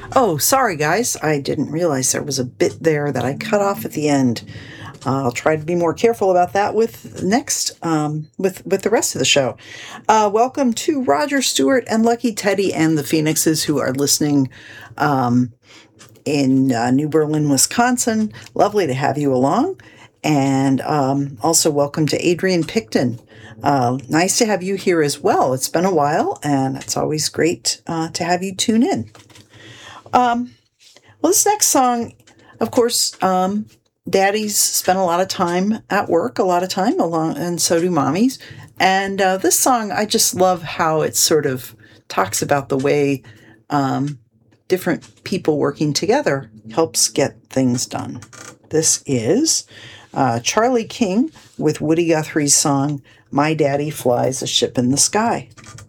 Oh, sorry, guys. I didn't realize there was a bit there that I cut off at the end. I'll try to be more careful about that with with the rest of the show. Welcome to Roger Stewart and Lucky Teddy and the Phoenixes who are listening in New Berlin, Wisconsin. Lovely to have you along. And also welcome to Adrian Picton. Nice to have you here as well. It's been a while, and it's always great to have you tune in. Well, this next song, of course, daddies spend a lot of time at work, a lot of time along, and so do mommies. And this song, I just love how it sort of talks about the way different people working together helps get things done. This is Charlie King with Woody Guthrie's song, My Daddy Flies a Ship in the Sky.